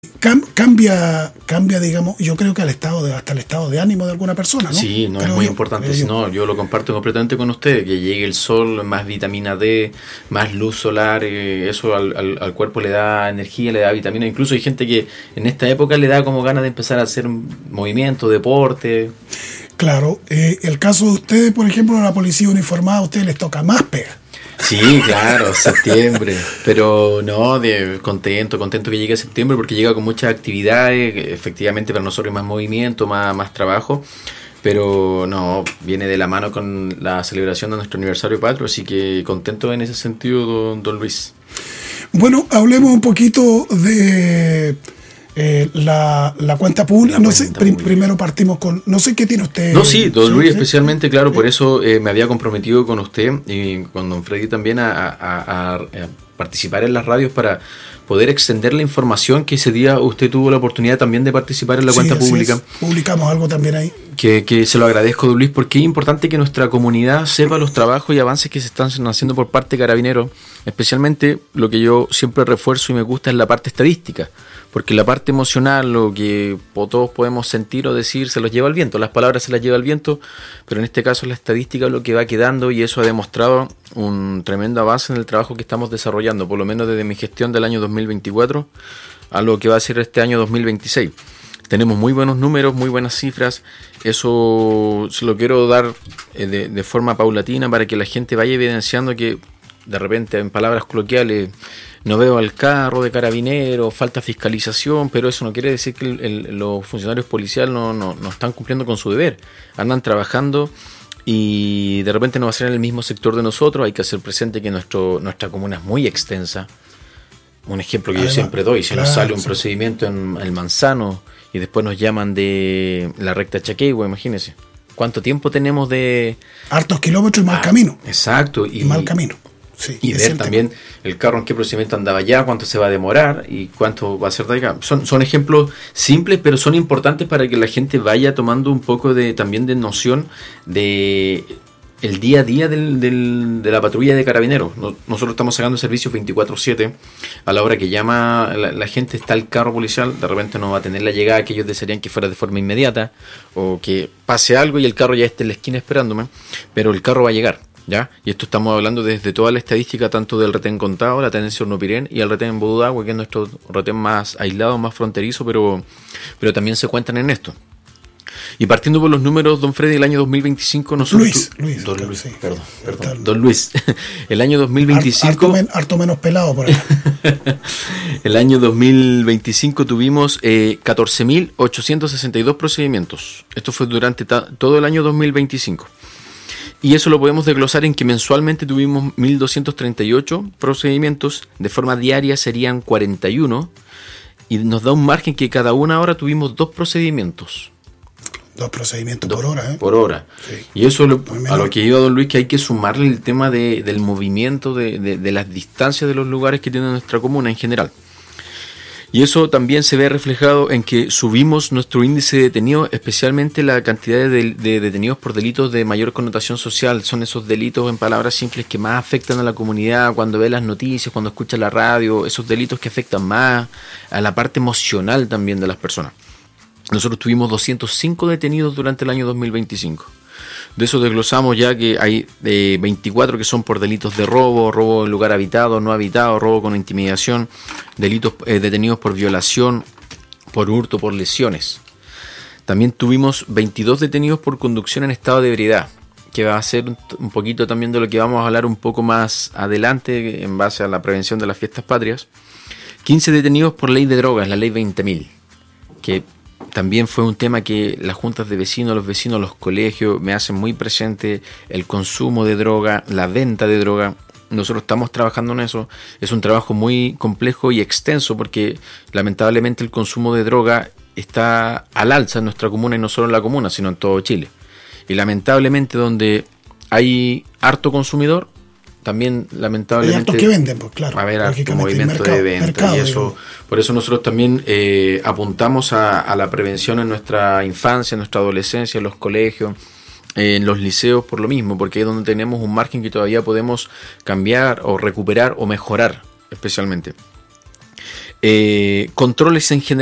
cambia, digamos, yo creo que hasta el estado de ánimo de alguna persona, ¿no? Sí, no, es muy importante. No, yo lo comparto completamente con usted, que llegue el sol, más vitamina D, más luz solar, eso al cuerpo le da energía, le da vitamina. Incluso hay gente que en esta época le da como ganas de empezar a hacer movimiento, deporte. Claro, el caso de ustedes, por ejemplo, la policía uniformada, a ustedes les toca más pega. Sí, claro, septiembre, pero no, contento que llegue septiembre porque llega con muchas actividades, efectivamente para nosotros hay más movimiento, más trabajo, pero no, viene de la mano con la celebración de nuestro aniversario patrio, así que contento en ese sentido, don Luis. Bueno, hablemos un poquito de la cuenta pública. Primero partimos con, no sé qué tiene usted. No, sí, don Luis, especialmente, claro, por eso me había comprometido con usted y con don Freddy también a participar en las radios para poder extender la información que ese día usted tuvo la oportunidad también de participar en la cuenta pública. Publicamos algo también ahí. Que se lo agradezco, don Luis, porque es importante que nuestra comunidad sepa los trabajos y avances que se están haciendo por parte de Carabineros. Especialmente lo que yo siempre refuerzo y me gusta es la parte estadística, porque la parte emocional, lo que todos podemos sentir o decir, se los lleva el viento, las palabras se las lleva el viento, pero en este caso la estadística es lo que va quedando y eso ha demostrado un tremendo avance en el trabajo que estamos desarrollando, por lo menos desde mi gestión del año 2024 a lo que va a ser este año 2026. Tenemos muy buenos números, muy buenas cifras, eso se lo quiero dar de forma paulatina para que la gente vaya evidenciando que de repente en palabras coloquiales no veo al carro de Carabineros, falta fiscalización, pero eso no quiere decir que los funcionarios policiales no están cumpliendo con su deber, andan trabajando y de repente no va a ser en el mismo sector de nosotros. Hay que hacer presente que nuestra comuna es muy extensa. Un ejemplo que yo siempre doy, si nos sale un procedimiento en el Manzano y después nos llaman de la recta Chaquegua, imagínense cuánto tiempo tenemos de... hartos kilómetros y mal camino. Exacto. Y mal camino. Sí, y ver también el carro en qué procedimiento andaba allá, cuánto se va a demorar y cuánto va a ser de acá. Son ejemplos simples, pero son importantes para que la gente vaya tomando un poco también de noción de el día a día de la patrulla de Carabineros. Nosotros estamos sacando servicios 24/7. A la hora que llama la gente está el carro policial, de repente no va a tener la llegada que ellos desearían que fuera de forma inmediata, o que pase algo y el carro ya esté en la esquina esperándome, pero el carro va a llegar. ¿Ya? Y esto estamos hablando desde toda la estadística, tanto del retén Contado, la tenencia Hornopirén y el retén Bodudagua, que es nuestro retén más aislado, más fronterizo, pero también se cuentan en esto. Y partiendo por los números, don Freddy, el año 2025 nosotros... Don Luis, el año 2025... Harto menos pelado por acá. El año 2025 tuvimos 14.862 procedimientos. Esto fue durante todo el año 2025. Y eso lo podemos desglosar en que mensualmente tuvimos 1.238 procedimientos, de forma diaria serían 41, y nos da un margen que cada una hora tuvimos 2 procedimientos. 2 procedimientos por hora, ¿eh? Por hora. Sí. Y eso a lo que iba don Luis, que hay que sumarle el tema del movimiento, de las distancias de los lugares que tiene nuestra comuna en general. Y eso también se ve reflejado en que subimos nuestro índice de detenidos, especialmente la cantidad de detenidos por delitos de mayor connotación social. Son esos delitos, en palabras simples, que más afectan a la comunidad cuando ve las noticias, cuando escucha la radio, esos delitos que afectan más a la parte emocional también de las personas. Nosotros tuvimos 205 detenidos durante el año 2025. De eso desglosamos ya que hay 24 que son por delitos de robo en lugar habitado, no habitado, robo con intimidación, delitos detenidos por violación, por hurto, por lesiones. También tuvimos 22 detenidos por conducción en estado de ebriedad, que va a ser un poquito también de lo que vamos a hablar un poco más adelante en base a la prevención de las fiestas patrias. 15 detenidos por ley de drogas, la ley 20.000, que también fue un tema que las juntas de vecinos, los colegios me hacen muy presente, el consumo de droga, la venta de droga. Nosotros estamos trabajando en eso. Es un trabajo muy complejo y extenso porque lamentablemente el consumo de droga está al alza en nuestra comuna y no solo en la comuna, sino en todo Chile. Y lamentablemente donde hay harto consumidor, también lamentablemente hay hartos que venden, pues claro, va a haber harto movimiento de venta y eso, por eso nosotros también apuntamos a la prevención en nuestra infancia, en nuestra adolescencia, en los colegios, en los liceos, por lo mismo, porque es donde tenemos un margen que todavía podemos cambiar o recuperar o mejorar especialmente. controles en general